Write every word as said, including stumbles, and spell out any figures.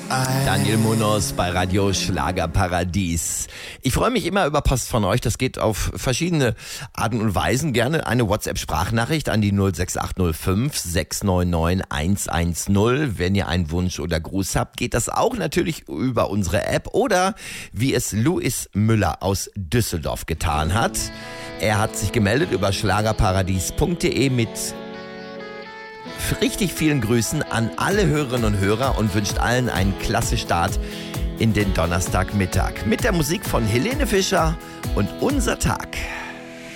Daniel Munoz bei Radio Schlagerparadies. Ich freue mich immer über Post von euch. Das geht auf verschiedene Arten und Weisen. Gerne eine WhatsApp-Sprachnachricht an die null sechs acht null fünf sechs neun neun eins eins null. Wenn ihr einen Wunsch oder Gruß habt, geht das auch natürlich über unsere App oder wie es Louis Müller aus Düsseldorf getan hat. Er hat sich gemeldet über schlagerparadies punkt de mit richtig vielen Grüßen an alle Hörerinnen und Hörer und wünscht allen einen klasse Start in den Donnerstagmittag mit der Musik von Helene Fischer und Unser Tag.